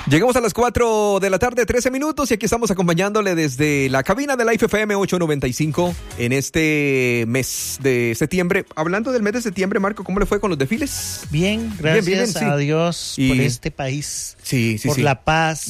Llegamos a las 4 de la tarde, 13 minutos, y aquí estamos acompañándole desde la cabina de la FM 895 en este mes de septiembre. Hablando del mes de septiembre, Marco, ¿cómo le fue con los desfiles? Bien, gracias bien, a sí. Dios por este país, por la paz,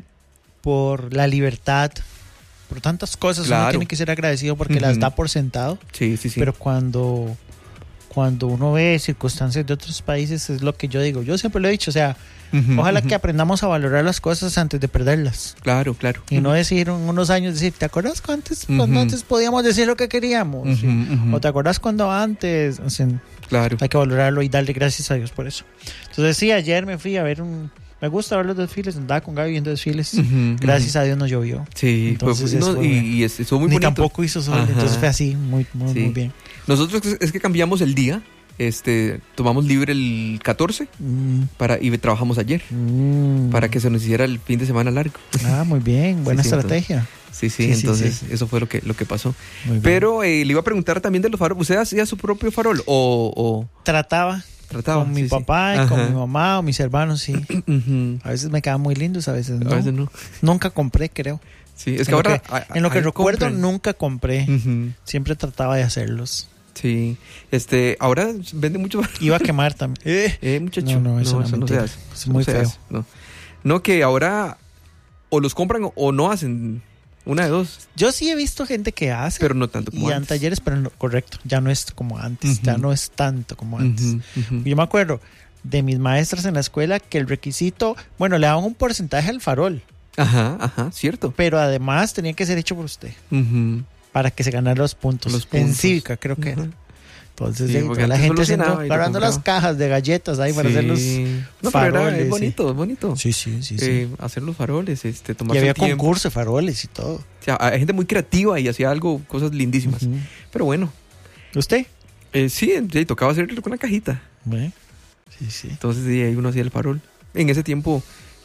por la libertad, por tantas cosas. Claro. Uno tiene que ser agradecido porque las da por sentado. Sí. Pero cuando uno ve circunstancias de otros países, es lo que yo digo. Yo siempre lo he dicho, o sea, ojalá que aprendamos a valorar las cosas antes de perderlas. Claro. Y no decir en unos años, ¿te acuerdas cuando antes podíamos decir lo que queríamos? O ¿te acuerdas cuando antes? O sea, claro. Hay que valorarlo y darle gracias a Dios por eso. Entonces sí, ayer me fui a ver me gusta ver los desfiles, andaba con Gaby viendo desfiles. Gracias a Dios no llovió. Sí, entonces y estuvo muy bonito. Ni tampoco hizo sol, entonces fue así, muy bien. Nosotros es que cambiamos el día. Tomamos libre el 14 y trabajamos ayer para que se nos hiciera el fin de semana largo. Muy bien, buena estrategia. Entonces eso fue lo que pasó. Pero le iba a preguntar también de los faroles. ¿Usted hacía su propio farol o...? Trataba con mi papá y con mi mamá o mis hermanos, sí. A veces me quedaban muy lindos, a veces no. A veces no. Nunca compré, creo. Sí, es que ahora... En lo que recuerdo, nunca compré. Siempre trataba de hacerlos. Sí, ahora vende mucho. Iba a quemar también. Muchacho. No, eso no se hace. Es muy feo. No, que ahora o los compran o no hacen. Una de dos. Yo sí he visto gente que hace. Pero no tanto como antes. Y en talleres, pero no, correcto. Ya no es como antes. Ya no es tanto como antes. Yo me acuerdo de mis maestras en la escuela que el requisito, le daban un porcentaje al farol. Ajá, cierto. Pero además tenía que ser hecho por usted. Para que se ganaran los puntos. En cívica, creo que era. Entonces, la gente agarrando las cajas de galletas ahí para hacer los faroles. Pero era bonito. Sí. Hacer los faroles, y había concurso de faroles y todo. O sea, hay gente muy creativa y hacía cosas lindísimas. Pero bueno. ¿Usted? Sí, tocaba hacerlo con una cajita. Sí. Entonces, ahí uno hacía el farol. En ese tiempo...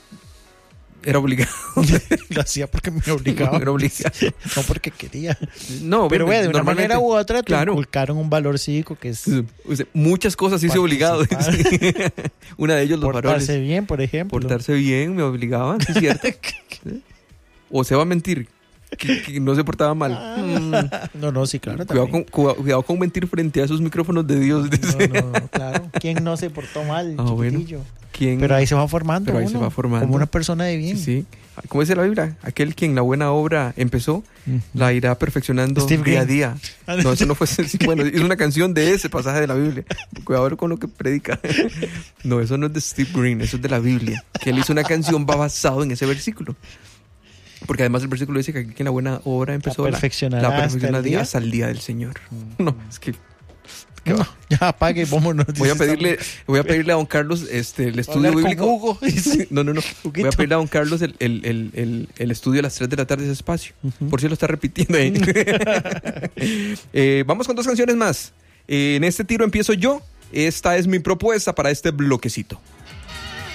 Era obligado. Lo hacía porque me obligaba. Era obligado. No porque quería. No, pero de una manera u otra te inculcaron un valor cívico que es... Muchas cosas hice obligado. Una de ellos los faroles. Portarse bien, por ejemplo. Portarse bien, me obligaban, ¿sí es cierto? O se va a mentir que no se portaba mal. No, sí, claro. Cuidado con mentir frente a esos micrófonos de Dios. No, claro. ¿Quién no se portó mal, chiquitillo? Bueno. Pero ahí se va formando como una persona de bien. Sí. ¿Cómo dice la Biblia? Aquel quien la buena obra empezó, la irá perfeccionando día a día. No, eso no fue... Bueno, es una canción de ese pasaje de la Biblia. Cuidado con lo que predica. No, eso no es de Steve Green, eso es de la Biblia. Que él hizo una canción basado en ese versículo. Porque además el versículo dice que aquí en la buena obra empezó la perfeccionará hasta el día del Señor. No, es que... No, ya apague, vámonos. Voy a pedirle a don Carlos el estudio bíblico. Hugo. No. Voy a pedirle a don Carlos el estudio a las 3 de la tarde, ese espacio. Por si lo está repitiendo ahí. Vamos con 2 canciones más. En este tiro empiezo yo. Esta es mi propuesta para este bloquecito.